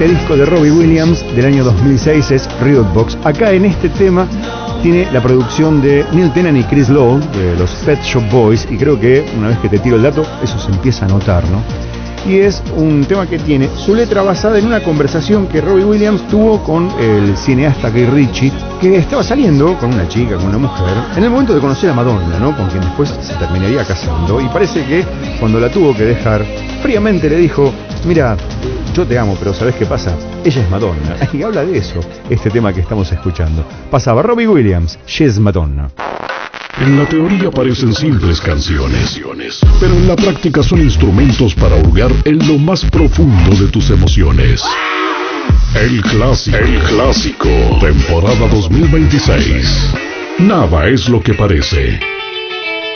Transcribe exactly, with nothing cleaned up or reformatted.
este disco de Robbie Williams del año dos mil seis es Riot Box. Acá en este tema tiene la producción de Neil Tennant y Chris Lowe, de los Pet Shop Boys, y creo que una vez que te tiro el dato, eso se empieza a notar, ¿no? Y es un tema que tiene su letra basada en una conversación que Robbie Williams tuvo con el cineasta Guy Ritchie, que estaba saliendo con una chica, con una mujer, en el momento de conocer a Madonna, ¿no? Con quien después se terminaría casando, y parece que cuando la tuvo que dejar, fríamente le dijo: mira, yo te amo, pero ¿sabés qué pasa? Ella es Madonna. Y habla de eso, este tema que estamos escuchando. Pasaba Robbie Williams, She's Madonna. En la teoría parecen simples canciones, pero en la práctica son instrumentos para hurgar en lo más profundo de tus emociones. El clásico, el clásico, temporada dos mil veintiséis. Nada es lo que parece.